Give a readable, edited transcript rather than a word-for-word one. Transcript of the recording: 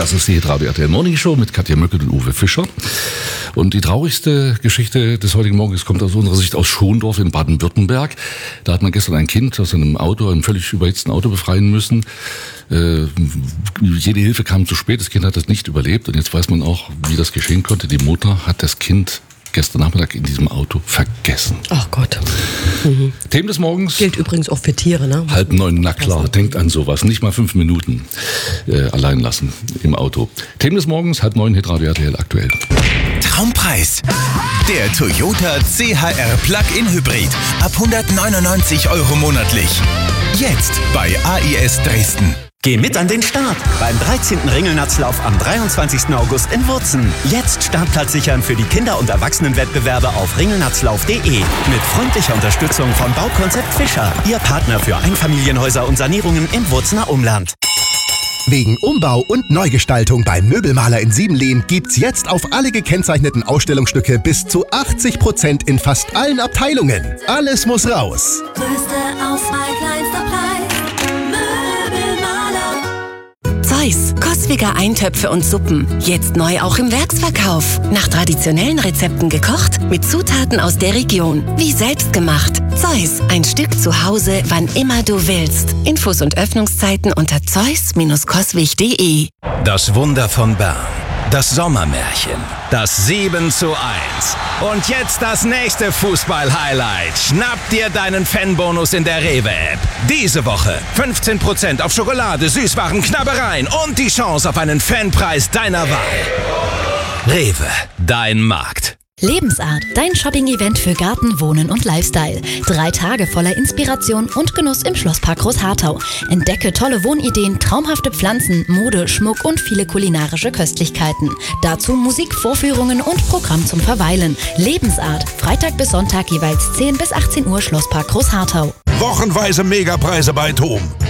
Das ist die Radio RTL Morning Show mit Katja Möckel und Uwe Fischer. Und die traurigste Geschichte des heutigen Morgens kommt aus unserer Sicht aus Schondorf in Baden-Württemberg. Da hat man gestern ein Kind aus einem völlig überhitzten Auto befreien müssen. Jede Hilfe kam zu spät, das Kind hat das nicht überlebt. Und jetzt weiß man auch, wie das geschehen konnte. Die Mutter hat das Kind gestern Nachmittag in diesem Auto vergessen. Ach Gott. Themen des Morgens. Gilt übrigens auch für Tiere, ne? 8:30, na klar, denkt an sowas. Nicht mal 5 Minuten allein lassen im Auto. Themen des Morgens, 8:30, Hitradio RTL aktuell. Traumpreis. Der Toyota CHR Plug-in Hybrid. Ab 199 € monatlich. Jetzt bei AIS Dresden. Geh mit an den Start beim 13. Ringelnatzlauf am 23. August in Wurzen. Jetzt Startplatz sichern für die Kinder- und Erwachsenenwettbewerbe auf ringelnatzlauf.de. Mit freundlicher Unterstützung von Baukonzept Fischer, Ihr Partner für Einfamilienhäuser und Sanierungen im Wurzener Umland. Wegen Umbau und Neugestaltung beim Möbelmaler in Siebenlehn gibt's jetzt auf alle gekennzeichneten Ausstellungsstücke bis zu 80% in fast allen Abteilungen. Alles muss raus. Größte Auswahl, kleinster Preis. Möbelmaler. Zeus, koswiger Eintöpfe und Suppen. Jetzt neu auch im Werksverkauf. Nach traditionellen Rezepten gekocht, mit Zutaten aus der Region. Wie selbst gemacht. Zeus, ein Stück zu Hause, wann immer du willst. Infos und Öffnungszeiten unter zeus-koswig.de. Das Wunder von Bern. Das Sommermärchen. Das 7:1. Und jetzt das nächste Fußball-Highlight. Schnapp dir deinen Fanbonus in der Rewe-App. Diese Woche 15% auf Schokolade, Süßwaren, Knabbereien und die Chance auf einen Fanpreis deiner Wahl. Rewe, dein Markt. Lebensart, dein Shopping-Event für Garten, Wohnen und Lifestyle. 3 Tage voller Inspiration und Genuss im Schlosspark Großharthau. Entdecke tolle Wohnideen, traumhafte Pflanzen, Mode, Schmuck und viele kulinarische Köstlichkeiten. Dazu Musik, Vorführungen und Programm zum Verweilen. Lebensart, Freitag bis Sonntag jeweils 10 bis 18 Uhr Schlosspark Großharthau. Wochenweise Megapreise bei TOM.